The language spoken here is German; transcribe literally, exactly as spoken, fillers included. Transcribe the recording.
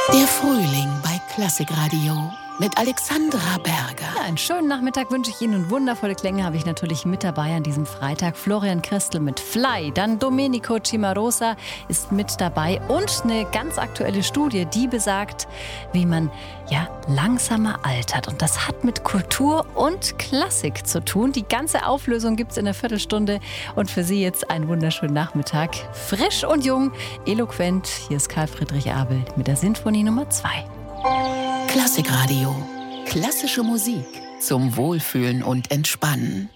Der Frühling bei Klassikradio mit Alexandra Berger. Ja, einen schönen Nachmittag wünsche ich Ihnen und wundervolle Klänge habe ich natürlich mit dabei an diesem Freitag. Florian Christel mit Fly, dann Domenico Cimarosa ist mit dabei und eine ganz aktuelle Studie, die besagt, wie man ja langsamer altert. Und das hat mit Kultur und Klassik zu tun. Die ganze Auflösung gibt es in einer Viertelstunde und für Sie jetzt einen wunderschönen Nachmittag. Frisch und jung, eloquent. Hier ist Karl Friedrich Abel mit der Sinfonie Nummer zwei. Klassikradio. Klassische Musik zum Wohlfühlen und Entspannen.